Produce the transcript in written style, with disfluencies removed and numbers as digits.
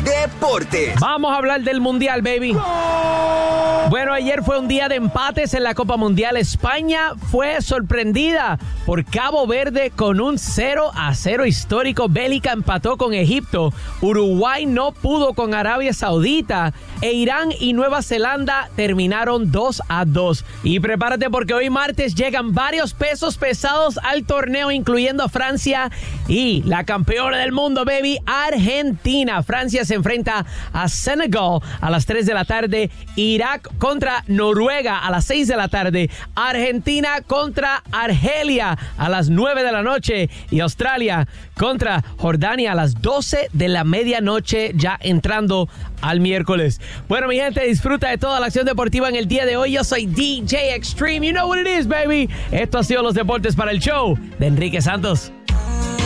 Deportes. Vamos a hablar del Mundial, baby. Bueno, ayer fue un día de empates en la Copa Mundial. España fue sorprendida por Cabo Verde con un 0-0 histórico. Bélgica empató con Egipto. Uruguay no pudo con Arabia Saudita. E Irán y Nueva Zelanda terminaron 2-2. Y prepárate porque hoy martes llegan varios pesos pesados al torneo, incluyendo a Francia y la campeona del mundo, baby, Argentina. Francia se enfrenta a Senegal a las 3 de la tarde. Irak contra Noruega a las 6 de la tarde. Argentina contra Argelia a las 9 de la noche. Y Australia contra Jordania a las 12 de la medianoche, ya entrando al miércoles. Bueno, mi gente, disfruta de toda la acción deportiva en el día de hoy. Yo soy DJ Extreme. You know what it is, baby. Esto ha sido los deportes para el show de Enrique Santos.